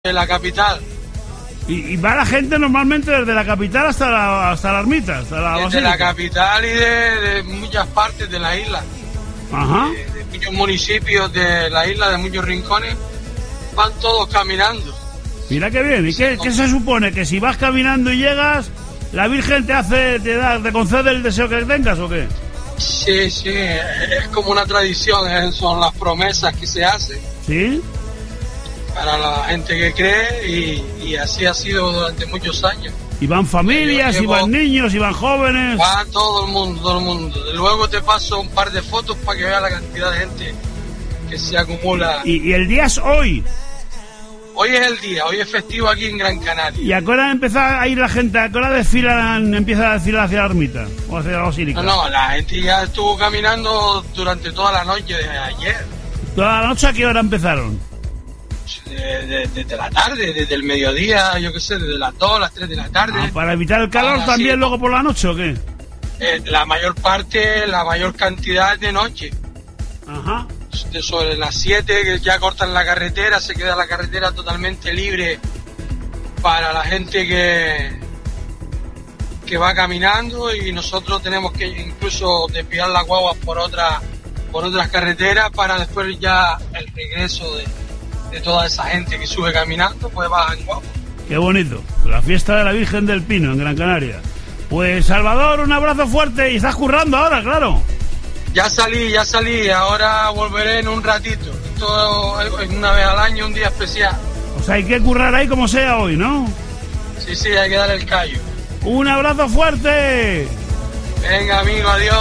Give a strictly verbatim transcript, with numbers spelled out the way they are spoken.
de la capital. Y, y va la gente normalmente desde la capital hasta la, hasta la ermita, hasta la Desde basílica. la capital y de, de muchas partes de la isla. Ajá. De, de muchos municipios de la isla, de muchos rincones, van todos caminando. Mira qué bien. ¿Y qué, qué se supone? ¿Que si vas caminando y llegas, la Virgen te hace, te da, te concede el deseo que tengas o qué? Sí, sí, es como una tradición, eh, son las promesas que se hacen. ¿Sí? Para la gente que cree y, y así ha sido durante muchos años. Y van familias, Yo y llevo- van niños, y van jóvenes. Va todo el mundo, todo el mundo. De luego te paso un par de fotos para que veas la cantidad de gente que se acumula. Y, y el día es hoy. Hoy es el día, hoy es festivo aquí en Gran Canaria. ¿Y a qué hora empieza a ir la gente? ¿A qué hora desfilan, empieza a desfilar hacia la ermita? ¿O hacia la basílica? No, no, la gente ya estuvo caminando durante toda la noche de ayer. ¿Toda la noche a qué hora empezaron? De- de- Desde la tarde, desde el mediodía, yo qué sé, desde las dos, las tres de la tarde. Ah, ¿para evitar el calor Ah, también sí. luego por la noche o qué? Eh, la mayor parte, la mayor cantidad de noche. Ajá. De sobre las siete que ya cortan la carretera, se queda la carretera totalmente libre para la gente que que va caminando, y nosotros tenemos que incluso desviar las guaguas por otra por otras carreteras para después ya el regreso de, de toda esa gente que sube caminando, pues va en guagua. Qué bonito. La fiesta de la Virgen del Pino en Gran Canaria. Pues Salvador, un abrazo fuerte. Y estás currando ahora, claro. Ya salí, ya salí, ahora volveré en un ratito. Esto es una vez al año, un día especial. O sea, hay que currar ahí como sea hoy, ¿no? Sí, sí, hay que dar el callo. Un abrazo fuerte. Venga, amigo, adiós.